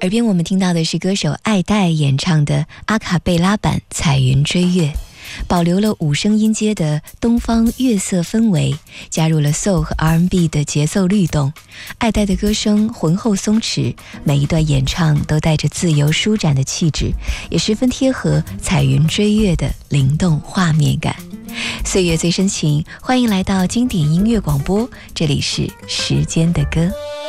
耳边我们听到的是歌手爱戴演唱的阿卡贝拉版《彩云追月》，保留了5声音阶的东方月色氛围，加入了 soul 和 R&B 的节奏律动。爱戴的歌声浑厚松弛，每一段演唱都带着自由舒展的气质，也十分贴合彩云追月的灵动画面感。岁月最深情，欢迎来到经典音乐广播，这里是时间的歌。